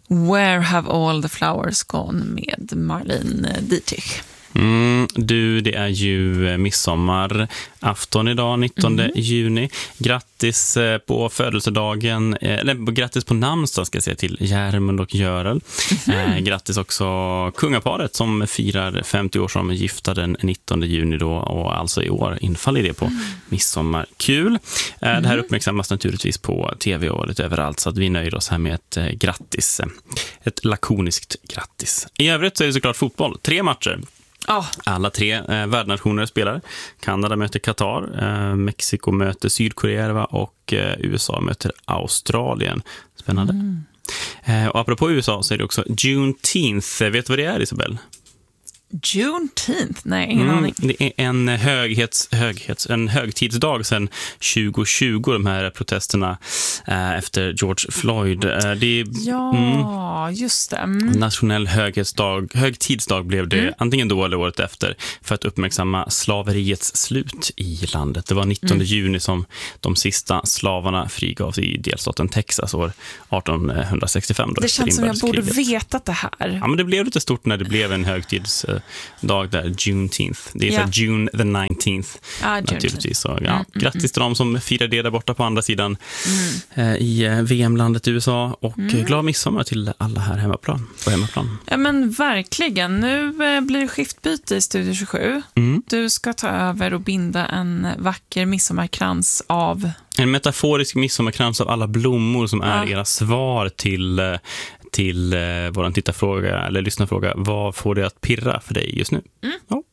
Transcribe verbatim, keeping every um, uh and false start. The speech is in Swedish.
Where have all the flowers gone med Marlene Dietrich. Mm, du, det är ju midsommarafton idag, nittonde Mm. juni. Grattis på födelsedagen, eller grattis på namnsdag ska jag säga till Järmund och Görel. Mm. Eh, grattis också kungaparet som firar femtio år som gifta den nittonde juni då, och alltså i år infaller det på mm. midsommar. Kul. Eh, mm. Det här uppmärksammas naturligtvis på tv och lite överallt, så att vi nöjer oss här med ett eh, grattis. Ett lakoniskt grattis. I övrigt så är det såklart fotboll. Tre matcher. Oh. Alla tre eh, värdnationer spelar. Kanada möter Qatar, eh, Mexiko möter Sydkorea och eh, U S A möter Australien. Spännande. Mm. Eh, och apropå U S A så är det också Juneteenth. Vet du vad det är, Isabel? Juneteenth? Nej, ingen mm, aning. Det är en, höghets, höghets, en högtidsdag sedan tjugo tjugo, de här protesterna eh, efter George Floyd. Eh, det är, ja, mm, just det. Mm. Nationell höghetsdag, högtidsdag blev det mm. antingen då eller året efter, för att uppmärksamma slaveriets slut i landet. Det var nittonde mm. juni som de sista slavarna frigavs i delstaten Texas år arton sextiofem. Då, det känns som jag borde vetat det här. Ja, men det blev lite stort när det blev en högtids dag där, Juneteenth. Det är yeah. så June the nineteenth. Ah, naturligtvis. Så, ja. mm, Grattis mm. till dem som firar det där borta på andra sidan mm. eh, i V M-landet U S A, och mm. glad midsommar till alla här hemmaplan, på hemmaplan. Ja, men verkligen. Nu eh, blir det skiftbyte i Studio tjugosju. Mm. Du ska ta över och binda en vacker midsommarkrans av... En metaforisk midsommarkrans av alla blommor som är ja. era svar till... Eh, till eh, våran tittarfråga eller lyssnarfråga. Vad får det att pirra för dig just nu? Mm. Ja.